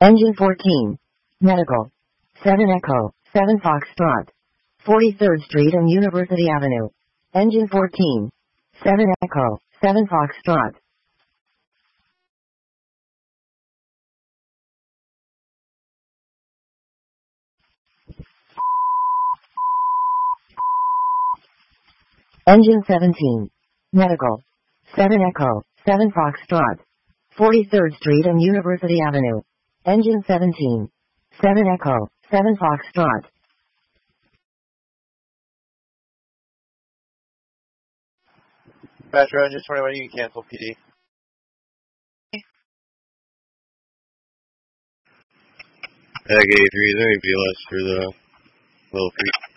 Engine 14. Medical. 7 Echo, 7 Foxtrot. 43rd Street and University Avenue. Engine 14. 7 Echo, 7 Foxtrot. Engine 17. Medical. 7 Echo, 7 Foxtrot. 43rd Street and University Avenue. Engine 17. 7 Echo, 7 Foxtrot. Metro Engine 21, you can cancel PD. Ag A3, is there any BLS for the level 3?